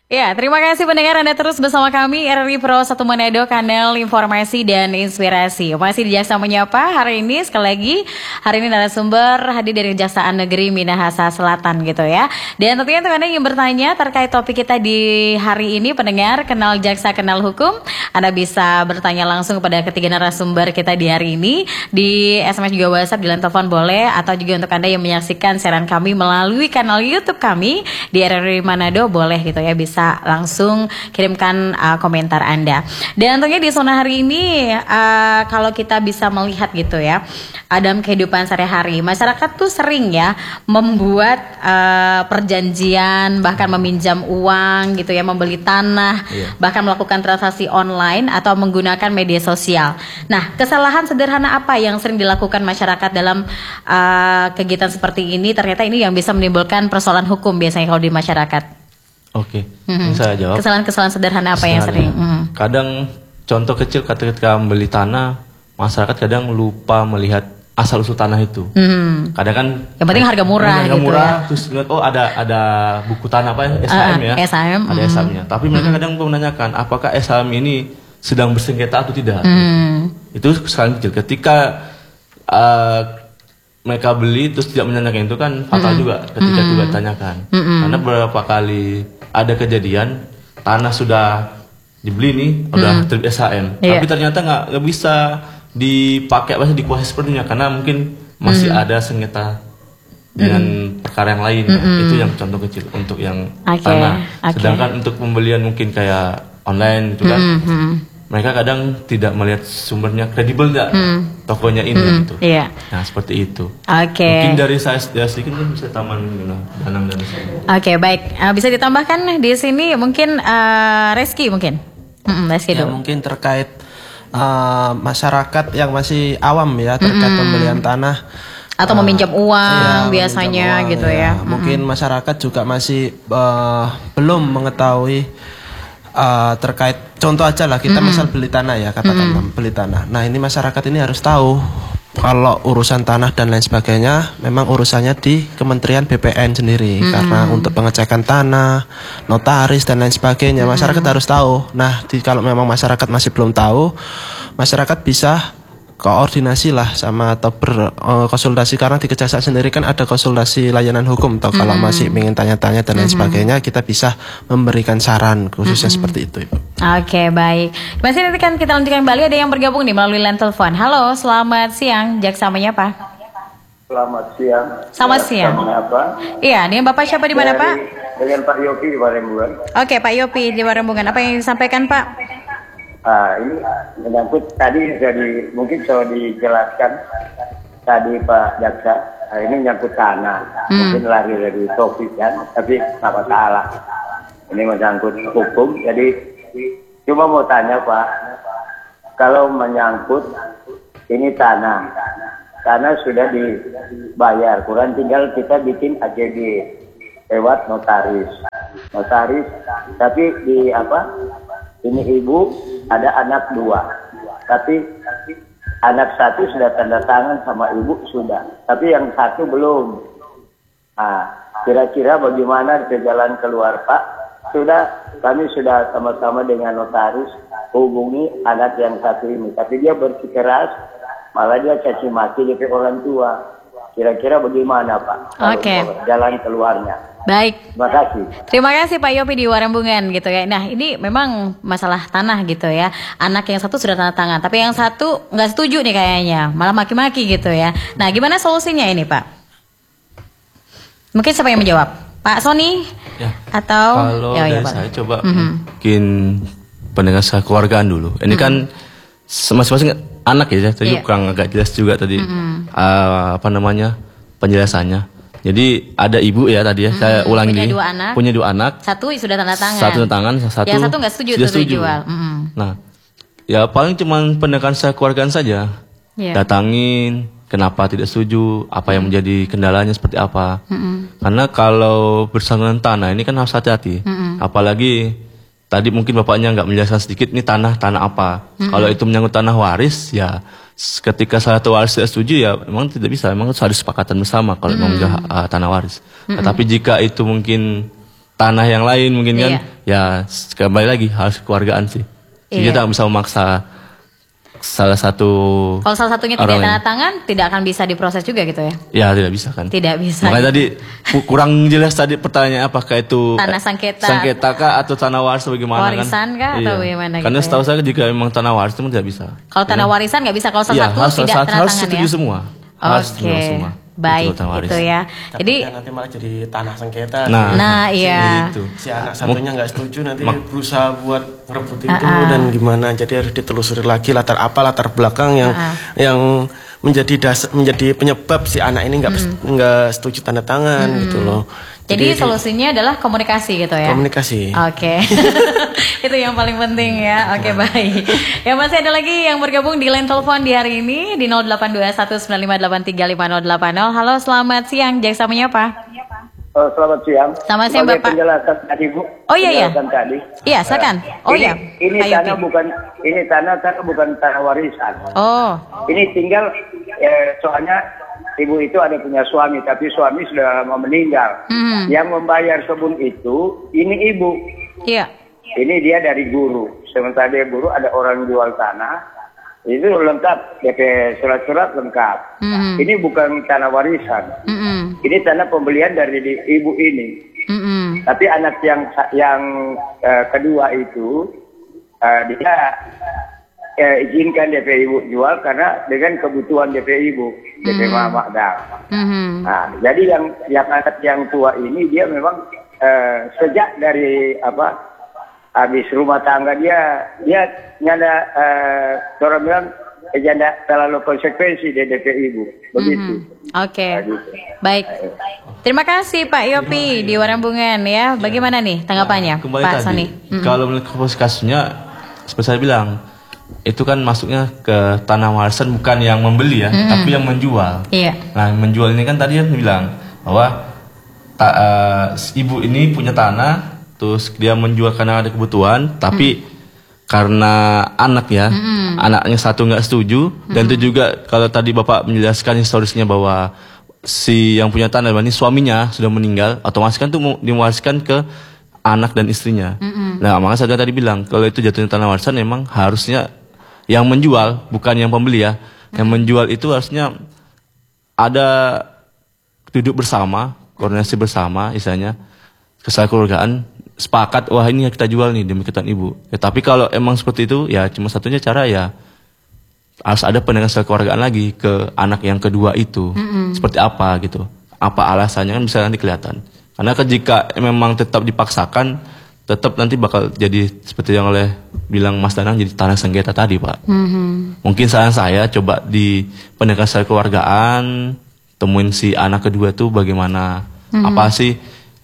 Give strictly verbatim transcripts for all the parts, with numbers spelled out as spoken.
Ya, terima kasih pendengar Anda terus bersama kami R R I Pro satu Manado, kanal informasi dan inspirasi. Masih di Jaksa Menyapa hari ini, sekali lagi hari ini narasumber hadir dari Kejaksaan Negeri Minahasa Selatan gitu ya. Dan tentunya untuk Anda yang bertanya terkait topik kita di hari ini, pendengar kenal jaksa kenal hukum, Anda bisa bertanya langsung kepada ketiga narasumber kita di hari ini di S M S juga WhatsApp, di line telepon boleh, atau juga untuk Anda yang menyaksikan siaran kami melalui kanal YouTube kami di R R I Manado boleh gitu ya, bisa langsung kirimkan uh, komentar Anda. Dan tentunya di zona hari ini uh, kalau kita bisa melihat gitu ya, uh, dalam kehidupan sehari-hari masyarakat tuh sering ya membuat uh, perjanjian, bahkan meminjam uang gitu ya, membeli tanah, iya. bahkan melakukan transaksi online atau menggunakan media sosial. Nah, kesalahan sederhana apa yang sering dilakukan masyarakat dalam uh, kegiatan seperti ini? Ternyata ini yang bisa menimbulkan persoalan hukum biasanya kalau di masyarakat. Oke, mm-hmm. saya jawab. Kesalahan-kesalahan sederhana apa yang sering? Mm-hmm. Kadang contoh kecil ketika membeli tanah, masyarakat kadang lupa melihat asal usul tanah itu. Mm-hmm. Kadang kan yang penting harga murah, harga gitu murah, ya. Terus lihat oh ada ada buku tanah apa ya, S H M ya, uh, S H M, ada mm-hmm. S H M-nya. Tapi mereka mm-hmm. kadang menanyakan apakah S H M ini sedang bersengketa atau tidak. Mm-hmm. Itu kesalahan kecil. Ketika uh, mereka beli terus tidak menanyakan itu kan fatal mm-hmm. juga ketika mm-hmm. juga tanyakan. Mm-hmm. Karena beberapa kali ada kejadian tanah sudah dibeli nih, udah mm-hmm. terbit S H M, yeah. tapi ternyata nggak nggak bisa dipakai, masih dikuasai sepenuhnya karena mungkin masih mm-hmm. ada sengketa dengan mm-hmm. perkara yang lain. Mm-hmm. Itu yang contoh kecil untuk yang okay. tanah. Okay. Sedangkan untuk pembelian mungkin kayak online itu kan. Mm-hmm. Mereka kadang tidak melihat sumbernya kredibel nggak hmm. tokonya ini hmm, gitu. Iya. Nah seperti itu. Oke. Okay. Mungkin dari saya sedikit kan bisa taman Danang dan saya. Oke okay, baik. Uh, bisa ditambahkan di sini mungkin uh, Reski mungkin. Mm-mm, Reski ya, dulu. Mungkin terkait uh, masyarakat yang masih awam ya terkait mm-hmm. pembelian tanah. Atau uh, meminjam uang ya, biasanya meminjam uang, gitu ya. ya. Mm-hmm. Mungkin masyarakat juga masih uh, belum mengetahui. Uh, terkait contoh aja lah kita mm-hmm. misal beli tanah ya katakanlah mm-hmm. beli tanah. Nah ini masyarakat ini harus tahu kalau urusan tanah dan lain sebagainya memang urusannya di Kementerian B P N sendiri mm-hmm. karena untuk pengecekan tanah, notaris dan lain sebagainya mm-hmm. masyarakat harus tahu. Nah di, kalau memang masyarakat masih belum tahu, masyarakat bisa koordinasi lah sama atau berkonsultasi uh, karena di Kejaksaan sendiri kan ada konsultasi layanan hukum atau kalau mm-hmm. masih ingin tanya-tanya dan lain mm-hmm. sebagainya kita bisa memberikan saran khususnya mm-hmm. seperti itu Ibu. Oke okay, baik. Masih nanti kan kita lanjutkan kembali, ada yang bergabung nih melalui line telepon. Halo, selamat siang, Jaksa Menyapa. Selamat siang. Selamat siang. Menyapa. Iya, dengan Bapak siapa di mana Pak? Dengan Pak Yopi di Warembungan. Oke okay, Pak Yopi di Warembungan, apa yang disampaikan Pak? Ah, ini menyangkut tadi sudah di, mungkin sudah dijelaskan tadi Pak Jaksa. Nah, ini menyangkut tanah, hmm. mungkin lari dari topik kan, tapi nggak masalah. Ini menyangkut hukum, jadi cuma mau tanya Pak, kalau menyangkut ini tanah, tanah sudah dibayar, kurang tinggal kita bikin A J D lewat notaris, notaris, tapi di apa? Ini ibu ada anak dua, tapi anak satu sudah tanda tangan sama ibu sudah, tapi yang satu belum. Nah, kira-kira bagaimana ke jalan keluar Pak? Sudah, kami sudah sama-sama dengan notaris hubungi anak yang satu ini, tapi dia bersikeras, malah dia caci maki ke orang tua. Kira-kira bagaimana Pak? Oke. Okay. Jalan keluarnya. Baik. Terima kasih. Terima kasih Pak Yopi di Warembungan gitu ya. Nah ini memang masalah tanah gitu ya. Anak yang satu sudah tanda tangan, tapi yang satu nggak setuju nih kayaknya, malah maki-maki gitu ya. Nah gimana solusinya ini Pak? Mungkin siapa yang menjawab? Pak Sony? Ya. Atau? Kalau ya, dari ya, saya coba mm-hmm. mungkin pendengar kekeluargaan dulu. Ini mm-hmm. kan masing-masing anak ya. Tadi yeah. kurang agak jelas juga tadi mm-hmm. uh, apa namanya penjelasannya. Jadi ada ibu ya tadi ya, hmm, saya ulangi punya nih. Dua anak, punya dua anak. Satu sudah tanda tangan. Satu tanda tangan, satu yang satu nggak setuju sudah setuju. Jual. Mm-hmm. Nah, ya paling cuma pendekatan saya keluargaan saja. Yeah. Datangin, kenapa tidak setuju, apa yang menjadi kendalanya seperti apa. Mm-hmm. Karena kalau bersangkutan tanah ini kan harus hati-hati. Mm-hmm. Apalagi tadi mungkin bapaknya nggak menjelaskan sedikit ini tanah tanah apa. Mm-hmm. Kalau itu menyangkut tanah waris ya. Ketika salah satu waris tidak setuju ya memang tidak bisa, memang harus kesepakatan bersama kalau mm. memang uh, tanah waris. Mm-hmm. Nah, tapi jika itu mungkin tanah yang lain mungkin kan, Iya. ya kembali lagi harus kekeluargaan sih. Jadi Iya. kita nggak bisa memaksa salah satu. Kalau salah satunya tidak orang tanda lain. tangan, tidak akan bisa diproses juga gitu ya? Ya tidak bisa kan. Tidak bisa. Makanya tadi ku- kurang jelas tadi pertanyaan apakah itu Tanah sengketa. sengketa kah atau tanah waris atau bagaimana kan? Warisan kah atau bagaimana Karena gitu ya? setahu saya jika memang tanah waris itu tidak bisa. Kalau tanah warisan nggak bisa, kalau salah Iya, satu harus, tidak harus, tanda harus tangan setuju ya? semua. Harus Oke, setuju semua. baik Itu tanah waris. itu ya. Jadi, Takutnya nanti malah jadi tanah sengketa. Nah, nah iya. Gitu. Si anak satunya nggak setuju nanti Mak- berusaha buat ngerebut Ah, itu dan gimana, jadi harus ditelusuri lagi latar apa latar belakang yang Ah, ah. yang menjadi dasar menjadi penyebab si anak ini nggak nggak setuju tanda tangan gitu loh. Jadi solusinya adalah komunikasi gitu ya? komunikasi. Oke, itu yang paling penting ya. Oke, baik. Ya, masih ada lagi yang bergabung di line telepon di hari ini di nol delapan dua satu sembilan lima delapan tiga lima nol delapan nol. Halo, selamat siang. Jaksa menyapa. Oh, selamat siang. Selamat siang, Sebagai Bapak. penjelasan tadi, Bu. Oh, iya, iya. Penjelasan tadi. Iya, silakan. Oh ini, iya. Ini Pak tanah Yopi. bukan ini tanah tanah bukan tanah warisan. Oh, Ini tinggal eh, soalnya ibu itu ada punya suami, tapi suami sudah lama meninggal. Hmm. Yang membayar kebun itu ini ibu. iya. Ini dia dari guru. Sementara dia guru, ada orang jual tanah. Itu lengkap, D P surat-surat lengkap. Hmm. Ini bukan tanah warisan. Mm-mm. Ini tanah pembelian dari di- ibu ini. Mm-mm. Tapi anak yang yang eh, kedua itu eh, dia eh, izinkan D P ibu jual karena dengan kebutuhan D P ibu, D P Mama Dam. Mhm. Nah, jadi yang yang anak yang tua ini dia memang eh, sejak dari apa habis rumah tangga dia dia nyanda eh, orang bilang eh, nyanda terlalu konsekuensi di D P ibu begitu. Oke, Nah, gitu. baik. Terima kasih Pak Yopi di Warambungan ya. Bagaimana nih tanggapannya, Kembali Pak tadi, Sony? Mm-mm. kalau melihat kasusnya, seperti saya bilang, itu kan masuknya ke tanah warisan bukan yang membeli ya, tapi yang menjual. Iya. Nah, yang menjual ini kan tadi kan bilang bahwa ta- eh, ibu ini punya tanah, terus dia menjual karena ada kebutuhan, tapi karena anak ya, anaknya satu nggak setuju, dan itu juga kalau tadi Bapak menjelaskan historisnya bahwa si yang punya tanah ini suaminya sudah meninggal, otomatis kan itu mau diwariskan ke anak dan istrinya. Nah, makanya saya tadi bilang kalau itu jatuhnya tanah warisan memang harusnya yang menjual bukan yang pembeli ya. Yang menjual itu harusnya ada duduk bersama, koordinasi bersama, istilahnya kekeluargaan, sepakat wah ini kita jual nih demi kebutuhan ibu. Ya, tapi kalau emang seperti itu ya cuma satunya cara ya harus ada pendekatan kekeluargaan lagi ke anak yang kedua itu. Seperti apa gitu. Apa alasannya kan bisa nanti kelihatan. Karena jika memang tetap dipaksakan, tetap nanti bakal jadi seperti yang oleh bilang Mas Danang jadi tanah sengketa tadi, Pak. Mungkin saran saya coba di pendekatan kekeluargaan, temuin si anak kedua tuh bagaimana, apa sih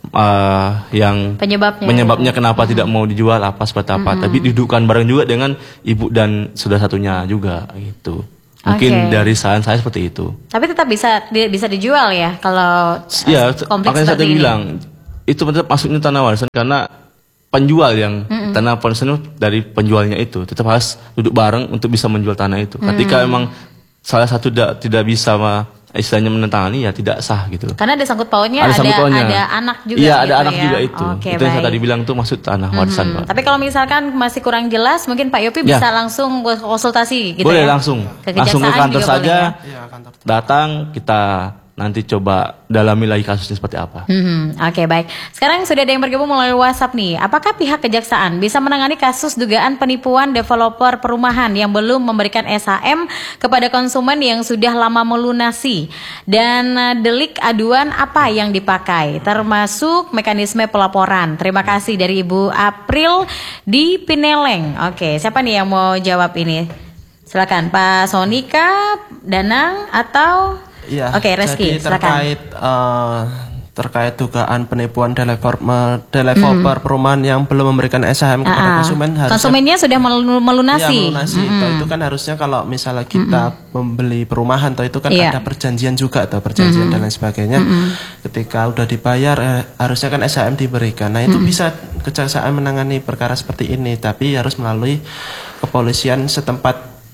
uh, yang Penyebabnya. penyebabnya kenapa tidak mau dijual, apa seperti apa. Tapi dudukkan bareng juga dengan ibu dan saudara satunya juga gitu. Mungkin Oke. dari saran saya seperti itu. Tapi tetap bisa di- bisa dijual ya kalau Iya, kompleks makanya saya seperti tadi ini. bilang itu tetap masuknya tanah warisan karena penjual yang tanah warisan itu dari penjualnya itu tetap harus duduk bareng untuk bisa menjual tanah itu. Ketika memang salah satu da- tidak bisa ma- istilahnya menentangani ya tidak sah gitu. Karena ada sangkut pautnya, Ada ada, sangkut pautnya. ada anak juga. Iya, ada gitu anak ya. juga itu. Oke, itu yang saya baik. tadi bilang tuh masuk tanah warisan, Pak. Tapi kalau misalkan masih kurang jelas, mungkin Pak Yopi Ya. bisa langsung konsultasi gitu boleh ya. langsung. Ke Langsung ke kejaksaan kantor juga saja. boleh ya. Iya, kantor. Datang kita nanti coba dalami lagi kasusnya seperti apa. Hmm, Oke, baik. Sekarang sudah ada yang bergabung melalui WhatsApp nih. Apakah pihak kejaksaan bisa menangani kasus dugaan penipuan developer perumahan yang belum memberikan S H M kepada konsumen yang sudah lama melunasi? Dan eh, delik aduan apa yang dipakai? Termasuk mekanisme pelaporan. Terima kasih dari Ibu April di Pineleng. Oke, siapa nih yang mau jawab ini? Silakan Pak Sonika, Danang, atau Iya. Oke, Reski, jadi silakan. terkait eh, terkait dugaan penipuan developer me- developer perumahan yang belum memberikan S H M kepada Ah, ah. konsumen harusnya konsumennya sudah melu- Iya, melunasi. melunasi. Toh itu kan harusnya kalau misalnya kita membeli perumahan, toh itu kan Iya. ada perjanjian juga, atau perjanjian dan lain sebagainya. Ketika udah dibayar, eh, harusnya kan S H M diberikan. Nah itu bisa kejaksaan menangani perkara seperti ini, tapi harus melalui kepolisian setempat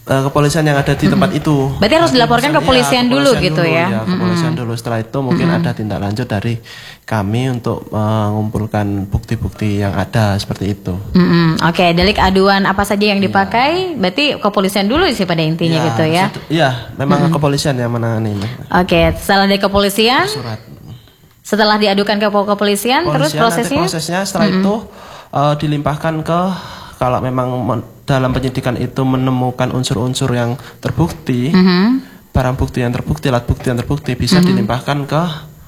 uh, kepolisian yang ada di tempat itu. Berarti harus dilaporkan ke kepolisian ya, dulu kepolisian gitu dulu, ya. ya kepolisian dulu. Setelah itu mungkin ada tindak lanjut dari kami untuk mengumpulkan bukti-bukti yang ada seperti itu. Mm-mm. Oke, okay, delik aduan apa saja yang dipakai, berarti kepolisian dulu sih pada intinya ya, gitu ya. Iya, memang mm-hmm. kepolisian yang menangani. Oke, okay, setelah dari kepolisian, surat. Setelah diadukan ke kepolisian, terus prosesnya? prosesnya setelah mm-hmm. itu uh, dilimpahkan ke, kalau memang men- dalam penyidikan itu menemukan unsur-unsur yang terbukti, mm-hmm. barang bukti yang terbukti, alat bukti yang terbukti bisa mm-hmm. dilimpahkan ke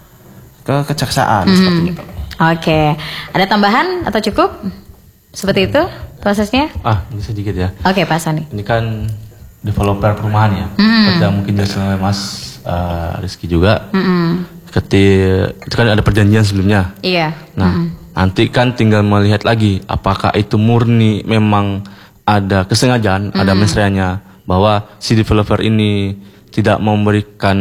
ke kejaksaan mm-hmm. seperti itu. Oke, okay. Ada tambahan atau cukup? Seperti itu prosesnya? Ah, ini sedikit ya. Oke, okay, Pak Soni. Ini kan developer perumahan ya, mm. seperti yang mungkin jelas oleh Mas uh, Rizky juga. Mm-hmm. Ketika itu kan ada perjanjian sebelumnya. Iya. Nah, mm-hmm. nanti kan tinggal melihat lagi apakah itu murni memang ada kesengajaan, mm-hmm. ada mensreanya bahwa si developer ini tidak memberikan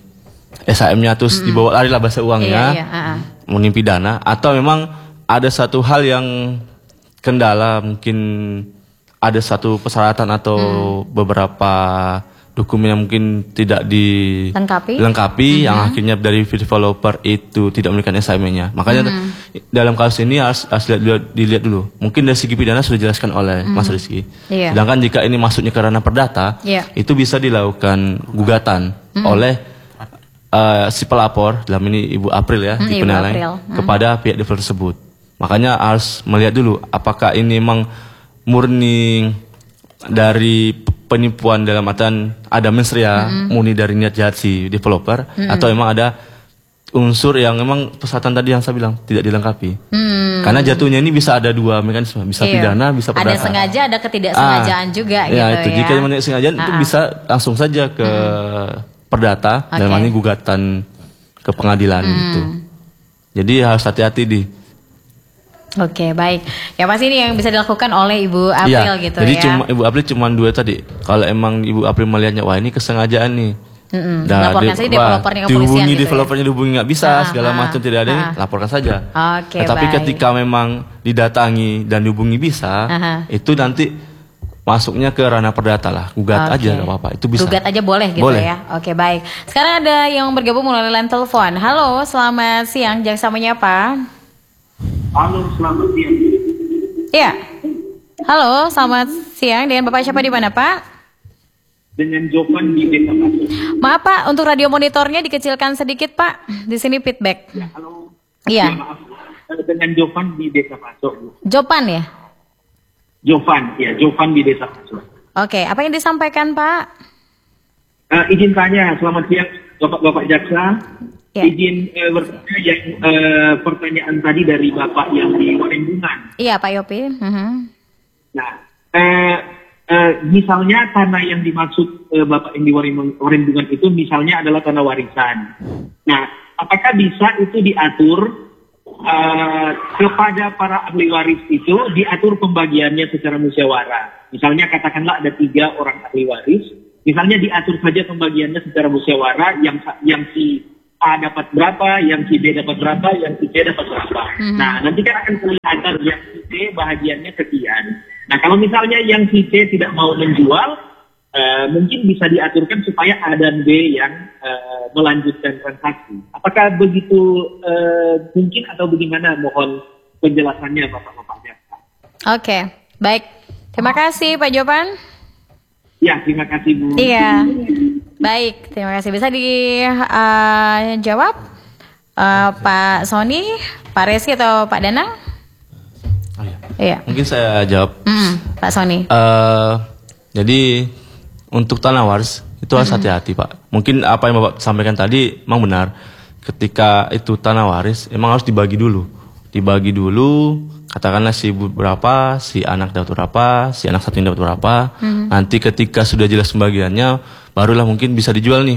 S H M-nya terus mm-hmm. dibawa lari lah bahasa uangnya, iya, iya, uh-uh. menimpi dana, atau memang ada satu hal yang kendala, mungkin ada satu persyaratan atau mm. beberapa dokumen yang mungkin tidak dilengkapi, dilengkapi mm-hmm. yang akhirnya dari developer itu tidak memberikan S H M-nya. Makanya mm-hmm. dalam kasus ini harus, harus dilihat, dilihat dulu. Mungkin dari segi pidana sudah dijelaskan oleh mm-hmm. Mas Rizky. Yeah. Sedangkan jika ini masuknya ke ranah perdata, yeah. itu bisa dilakukan gugatan mm-hmm. oleh uh, si pelapor, dalam ini Ibu April ya, mm-hmm. di penilaian mm-hmm. kepada pihak developer tersebut. Makanya harus melihat dulu apakah ini memang murni dari penipuan dalam artian ada mensrea, mm-hmm. murni dari niat jahat si developer, mm-hmm. atau memang ada unsur yang memang persyaratan tadi yang saya bilang tidak dilengkapi. Mm-hmm. Karena jatuhnya ini bisa ada dua mekanisme, bisa iya. pidana, bisa perdata. Ada sengaja, ada ketidaksengajaan ah, juga ya, gitu itu. ya. Jika memang sengajaan itu bisa langsung saja ke mm-hmm. perdata, okay. dalam ini gugatan ke pengadilan mm-hmm. gitu. Jadi harus hati-hati di. Oke, baik. Ya pasti ini yang bisa dilakukan oleh Ibu April ya, gitu jadi ya. Jadi cuma Ibu April cuma dua tadi. Kalau emang Ibu April melihatnya wah ini kesengajaan nih. Mm-mm. Laporkan saja developernya ke kepolisian dihubungi gitu developernya ya? dihubungi nggak bisa ah, segala ah, macam tidak ada ah. ini laporkan saja. Oke, nah, tapi baik. ketika memang didatangi dan dihubungi bisa, Aha. itu nanti masuknya ke ranah perdata lah, gugat okay. aja nggak apa-apa, itu bisa. Gugat aja boleh gitu boleh. Ya. Oke, baik. Sekarang ada yang bergabung melalui line telepon. Halo, selamat siang. Jaksa menyapa. Halo, selamat siang. Iya. Halo, selamat siang. Dengan Bapak siapa di mana, Pak? Dengan Jovan di Desa Paso. Maaf, Pak, untuk radio monitornya dikecilkan sedikit, Pak. Di sini feedback. Ya, halo. Iya. Ya, maaf. Dengan Jovan di Desa Paso. Jovan ya? Jovan, ya, Jovan di Desa Paso. Oke, apa yang disampaikan, Pak? Uh, izin tanya, selamat siang Bapak-bapak jaksa. Ya. Izin uh, bertanya yang uh, pertanyaan tadi dari Bapak yang di Waringgungan. Iya, Pak Yopi. Uh-huh. Nah, uh, uh, misalnya tanah yang dimaksud uh, Bapak yang di Waringgungan itu misalnya adalah tanah warisan. Nah, apakah bisa itu diatur uh, kepada para ahli waris itu diatur pembagiannya secara musyawarah? Misalnya katakanlah ada tiga orang ahli waris, misalnya diatur saja pembagiannya secara musyawarah yang yang si A dapat berapa, yang si B dapat berapa, yang si C dapat berapa. Mm-hmm. Nah, nanti kan akan kelihatan yang si C bahagiannya sekian. Nah, kalau misalnya yang si C tidak mau menjual, uh, mungkin bisa diaturkan supaya A dan B yang uh, melanjutkan transaksi. Apakah begitu uh, mungkin atau bagaimana? Mohon penjelasannya, Bapak-Bapak. Oke, baik. Terima kasih, Pak Jovan. Ya, terima kasih, Bu. Iya. Baik, terima kasih. Bisa dijawab uh, uh, Pak Soni, Pak Resi atau Pak Danang? Oh, iya. Iya. Mungkin saya jawab. Mm, Pak Soni. Uh, jadi untuk tanah waris itu harus mm-hmm. hati-hati, Pak. Mungkin apa yang Bapak sampaikan tadi memang benar. Ketika itu tanah waris, emang harus dibagi dulu. Dibagi dulu. Katakanlah si ibu berapa, si anak dapat berapa, si anak satu ini dapat berapa. Mm-hmm. Nanti ketika sudah jelas pembagiannya, barulah mungkin bisa dijual nih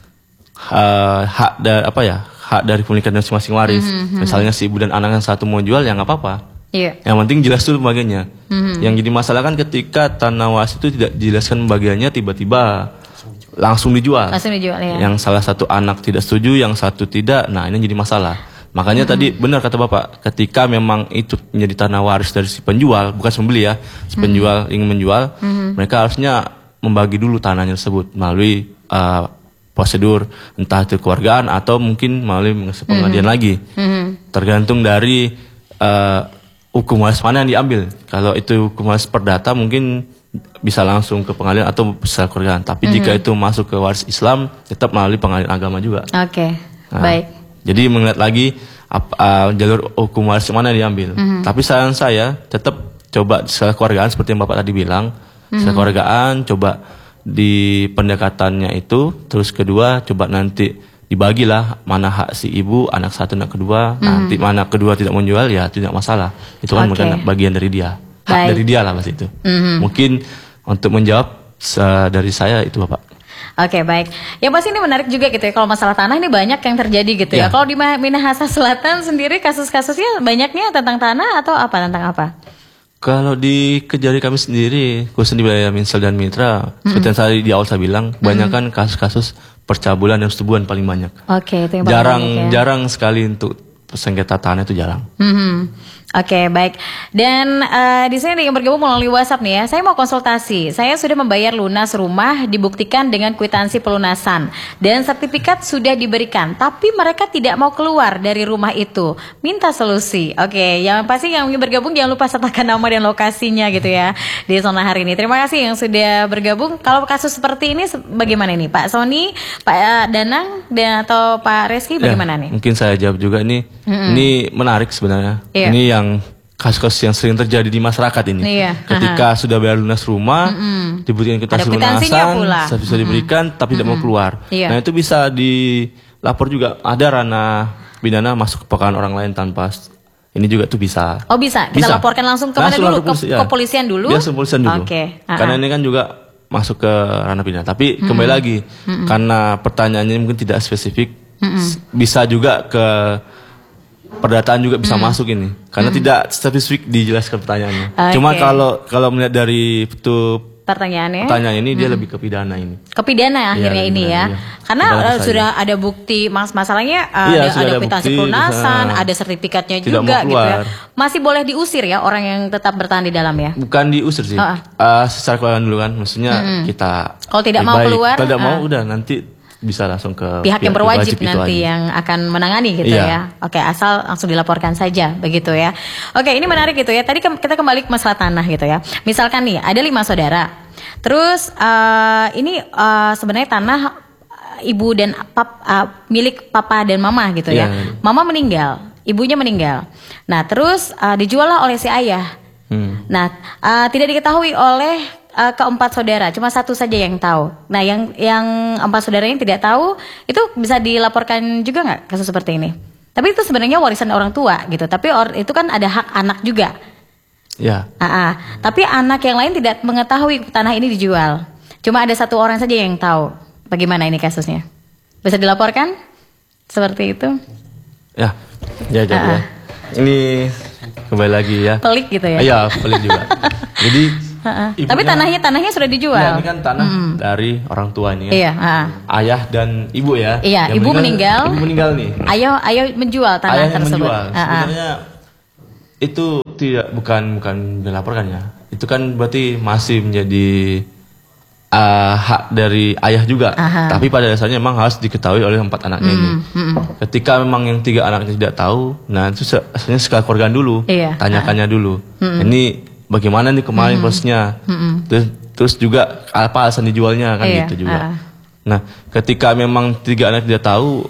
uh, hak dari apa ya hak dari pemilikan masing-masing waris. Mm-hmm. Misalnya si ibu dan anak yang satu mau jual, ya nggak apa-apa. Yeah. Yang penting jelas dulu pembagiannya. Mm-hmm. Yang jadi masalah kan ketika tanah waris itu tidak dijelaskan pembagiannya, tiba-tiba langsung dijual. Langsung dijual ya. Yang salah satu anak tidak setuju, yang satu tidak. Nah ini jadi masalah. Makanya mm-hmm. tadi benar kata Bapak, ketika memang itu menjadi tanah waris dari si penjual, bukan si pembeli ya, si penjual mm-hmm. ingin menjual, mm-hmm. mereka harusnya membagi dulu tanahnya tersebut melalui uh, prosedur entah itu keluargaan atau mungkin melalui pengadilan mm-hmm. lagi. Mm-hmm. Tergantung dari uh, hukum waris mana yang diambil. Kalau itu hukum waris perdata mungkin bisa langsung ke pengadilan atau secara keluargaan. Tapi mm-hmm. jika itu masuk ke waris Islam tetap melalui pengadilan agama juga. Oke, okay. Nah, baik. Jadi melihat lagi apa, uh, jalur hukum waris mana yang diambil. Mm-hmm. Tapi saran saya tetap coba secara keluargaan seperti yang Bapak tadi bilang. Mm-hmm. Secara keluargaan coba di pendekatannya itu, terus kedua coba nanti dibagilah mana hak si ibu, anak satu, anak kedua, mm-hmm. nanti mana kedua tidak menjual ya tidak masalah, itu kan okay. bukan bagian dari dia, hak Baik. dari dia lah mas itu. Mm-hmm. Mungkin untuk menjawab uh, dari saya itu Bapak. Oke okay, baik, yang pasti ini menarik juga gitu ya kalau masalah tanah ini banyak yang terjadi gitu ya. ya. Kalau di Minahasa Selatan sendiri kasus-kasusnya banyaknya tentang tanah atau apa tentang apa? Kalau di Kejari kami sendiri, khususnya di wilayah Minsel dan Mitra, mm-hmm. seperti yang tadi di awal saya bilang, mm-hmm. banyak kan kasus-kasus percabulan dan persetubuhan paling banyak. Oke, okay, itu yang paling jarang, banyak ya. Jarang sekali untuk sengketa tanah itu jarang. Mm-hmm. Oke, okay, baik. Dan uh, di sini yang bergabung melalui WhatsApp nih ya, saya mau konsultasi. Saya sudah membayar lunas rumah, dibuktikan dengan kwitansi pelunasan dan sertifikat sudah diberikan, tapi mereka tidak mau keluar dari rumah itu. Minta solusi. Oke, okay, yang pasti yang bergabung jangan lupa sertakan nama dan lokasinya gitu ya di zona hari ini. Terima kasih yang sudah bergabung. Kalau kasus seperti ini bagaimana nih, Pak Sony, Pak Danang, dan atau Pak Reski bagaimana ya, nih? Mungkin saya jawab juga ini. Mm-hmm. Ini menarik sebenarnya. Yeah. Ini yang kasus-kasus yang sering terjadi di masyarakat ini. Iya. Ketika Aha. sudah bayar lunas rumah, mm-hmm. dibuktikan kwitansi lunasan, bisa diberikan, mm-hmm. tapi mm-hmm. tidak mau keluar. Iya. Nah itu bisa dilapor juga. Ada ranah pidana masuk ke kepekaan orang lain tanpa ini juga tuh bisa. Oh bisa. Kita bisa. Laporkan langsung ke mana dulu? Ke, ya. Kepolisian dulu. Biasa kepolisian dulu. Oke. Okay. Karena ini kan juga masuk ke ranah pidana. Tapi mm-hmm. kembali lagi, mm-hmm. karena pertanyaannya mungkin tidak spesifik, mm-hmm. bisa juga ke perdataan juga bisa hmm. masuk ini karena hmm. tidak spesifik dijelaskan pertanyaannya. Okay. Cuma kalau kalau melihat dari itu pertanyaannya, pertanyaan ini hmm. dia lebih ke pidana ini. Ke pidana akhirnya ya, ini ya. Iya. Karena uh, sudah ada bukti mas masalahnya uh, iya, ada, ada kwitansi pelunasan, ada sertifikatnya juga gitu ya. Masih boleh diusir ya orang yang tetap bertahan di dalam ya? Bukan diusir sih. Uh. Uh, secara keluaran dulu kan, maksudnya hmm. kita kalau tidak mau baik. keluar, kalau tidak uh. mau udah nanti bisa langsung ke pihak, pihak yang berwajib nanti yang akan menangani gitu iya. ya. Oke, asal langsung dilaporkan saja begitu ya. Oke, ini menarik gitu ya. Tadi ke, kita kembali ke masalah tanah gitu ya. Misalkan nih ada lima saudara. Terus uh, ini uh, sebenarnya tanah uh, ibu dan pap, uh, milik papa dan mama gitu yeah. ya. Mama meninggal, ibunya meninggal. Nah, terus uh, dijual lah oleh si ayah. Hmm. Nah, uh, tidak diketahui oleh Uh, keempat saudara, cuma satu saja yang tahu. Nah, yang yang empat saudara yang tidak tahu itu bisa dilaporkan juga nggak kasus seperti ini? Tapi itu sebenarnya warisan orang tua gitu. Tapi or, itu kan ada hak anak juga. Ya. Uh-uh. Tapi anak yang lain tidak mengetahui tanah ini dijual. Cuma ada satu orang saja yang tahu. Bagaimana ini kasusnya? Bisa dilaporkan seperti itu? Ya, ya jadi uh-uh. ya. Ini kembali lagi ya. Pelik gitu ya? Iya, pelik juga. Jadi Ibunya, tapi tanahnya tanahnya sudah dijual. Ya, ini kan tanah mm. dari orang tua ini. Iya. Uh. Ayah dan ibu ya. Iya. Ibu meninggal. Ibu meninggal nih. Ayah ayah menjual tanah ayah tersebut. Menjual. Uh-uh. Sebenarnya itu tidak bukan bukan dilaporkan ya. Itu kan berarti masih menjadi uh, hak dari ayah juga. Uh-huh. Tapi pada dasarnya memang harus diketahui oleh empat anaknya mm. ini. Mm. Ketika memang yang tiga anaknya tidak tahu, nah itu sebenarnya sekali keluarga dulu. Iya. Tanyakannya uh. dulu. Mm. Ini bagaimana nih kemarin mm-hmm. prosesnya, mm-hmm. terus, terus juga apa alasan dijualnya kan iya, gitu juga. Uh. Nah, ketika memang tiga anak tidak tahu,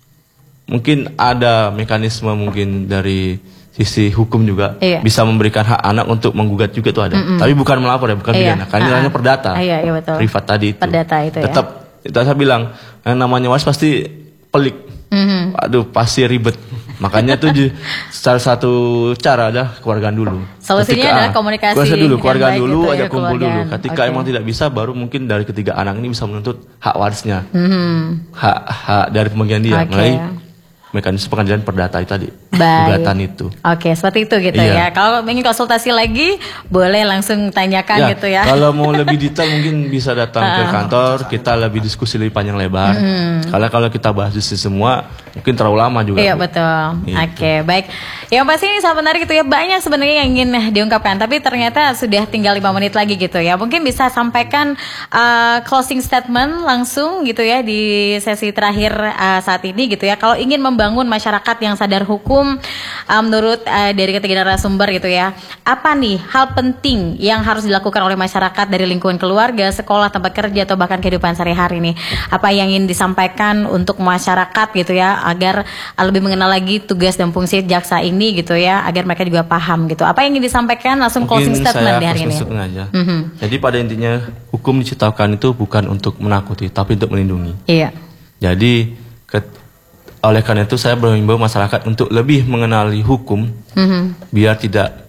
mungkin ada mekanisme mungkin dari sisi hukum juga iya. bisa memberikan hak anak untuk menggugat juga tuh ada. Mm-hmm. Tapi bukan melapor ya, bukan iya. pidana. Karena uh. hanya perdata, iya, iya, betul. privat tadi itu. Perdata itu Tetap, ya. Tetap saya bilang, yang namanya waris pasti pelik. Mm-hmm. Aduh, pasti ribet. Makanya tuh salah satu cara adalah keluargaan dulu. Solusinya ketika, adalah komunikasi. Keluarga dulu, keluargaan dulu, gitu, aja ya, kumpul keluargaan. dulu. Ketika okay. emang tidak bisa, baru mungkin dari ketiga anak ini bisa menuntut hak warisnya, mm-hmm. hak hak dari pembagian dia, okay. mulai mekanisme pengadilan perdata itu tadi, Baik. gugatan itu. Oke, seperti itu gitu Iya. ya. Kalau ingin konsultasi lagi, boleh langsung tanyakan gitu ya. Kalau mau lebih detail mungkin bisa datang ke kantor, kita lebih diskusi lebih panjang lebar. Karena kalau kita bahas di sini semua, mungkin terlalu lama juga. Iya Bu. betul. Gitu. Oke, baik. Yang pasti ini sangat menarik gitu ya. Banyak sebenarnya yang ingin diungkapkan, tapi ternyata sudah tinggal lima menit lagi gitu ya. Mungkin bisa sampaikan uh, closing statement langsung gitu ya di sesi terakhir uh, saat ini gitu ya. Kalau ingin membangun masyarakat yang sadar hukum, uh, menurut uh, dari ketiga narasumber gitu ya, apa nih hal penting yang harus dilakukan oleh masyarakat dari lingkungan keluarga, sekolah, tempat kerja, atau bahkan kehidupan sehari-hari nih? Apa yang ingin disampaikan untuk masyarakat gitu ya, agar uh, lebih mengenal lagi tugas dan fungsi jaksa ini gitu ya, agar mereka juga paham gitu. Apa yang ingin disampaikan langsung closing Mungkin statement saya di hari ini? closing aja. Mhm. Jadi pada intinya hukum diciptakan itu bukan untuk menakuti, tapi untuk melindungi. Iya. Jadi ke- oleh karena itu saya berhimbau masyarakat untuk lebih mengenali hukum, Mhm. biar tidak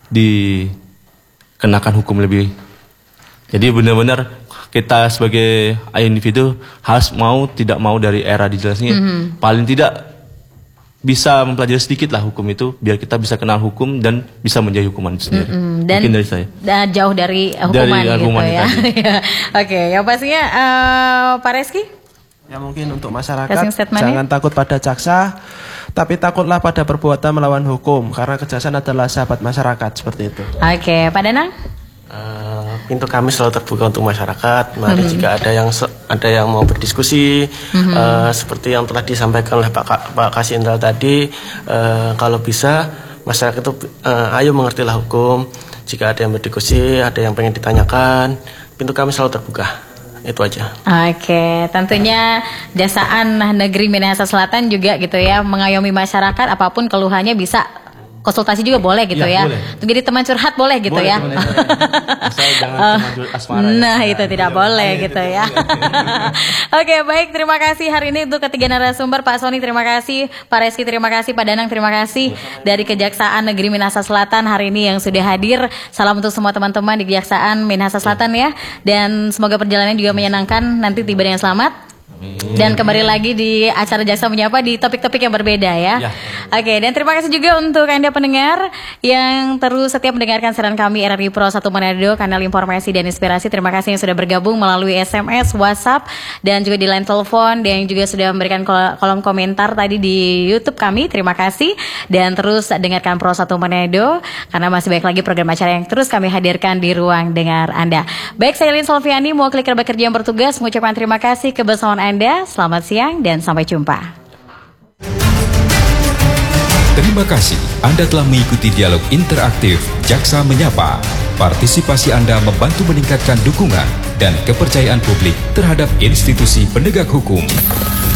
dikenakan hukum lebih. Jadi benar-benar kita sebagai individu harus mau tidak mau dari era digitalisasi, paling tidak bisa mempelajari sedikit lah hukum itu, biar kita bisa kenal hukum dan bisa menjadi hukuman itu sendiri. Mm, dan, Mungkin dari saya. dan jauh dari uh, hukuman, Dari hukuman gitu ya. tadi. Oke, yang pastinya uh, Pak Reski? Ya mungkin untuk masyarakat Closing statement-nya? jangan takut pada jaksa, tapi takutlah pada perbuatan melawan hukum, karena kejaksaan adalah sahabat masyarakat, seperti itu. Oke, Pak Danang? Uh, pintu kami selalu terbuka untuk masyarakat. Mari mm-hmm. jika ada yang se- ada yang mau berdiskusi, mm-hmm. uh, seperti yang telah disampaikan oleh Pak Ka- Pak Kasih Indra tadi, uh, kalau bisa masyarakat itu uh, ayo mengertilah hukum. Jika ada yang berdiskusi, ada yang pengen ditanyakan, pintu kami selalu terbuka. Itu aja. Oke, tentunya Jaksaan Negeri Minahasa Selatan juga gitu ya, mengayomi masyarakat, apapun keluhannya bisa konsultasi juga boleh gitu ya. Ya, boleh. Untuk jadi teman curhat boleh gitu Boleh, ya. teman curhat. Asal jangan teman curhat asmara ya. Nah, itu tidak Iya, boleh iya, gitu itu ya. Oke, baik, terima kasih hari ini untuk ketiga narasumber. Pak Sony terima kasih, Pak Reski terima kasih, Pak Danang terima kasih dari Kejaksaan Negeri Minahasa Selatan hari ini yang sudah hadir. Salam untuk semua teman-teman di Kejaksaan Minahasa Selatan ya. Dan semoga perjalanan juga menyenangkan, nanti tiba dengan selamat. Dan kembali lagi di acara Jaksa Menyapa di topik-topik yang berbeda ya. Ya. Oke, dan terima kasih juga untuk Anda pendengar yang terus setiap mendengarkan siaran kami R R I Pro satu Manado, kanal informasi dan inspirasi. Terima kasih yang sudah bergabung melalui S M S, WhatsApp, dan juga di line telepon, dan juga sudah memberikan kol- kolom komentar tadi di YouTube kami. Terima kasih, dan terus dengarkan Pro satu Manado karena masih banyak lagi program acara yang terus kami hadirkan di ruang dengar Anda. Baik, saya Lin Solviani, mau klik bekerja yang bertugas, mengucapkan terima kasih kebersamaan Anda. Selamat siang dan sampai jumpa. Terima kasih Anda telah mengikuti dialog interaktif Jaksa Menyapa. Partisipasi Anda membantu meningkatkan dukungan dan kepercayaan publik terhadap institusi penegak hukum.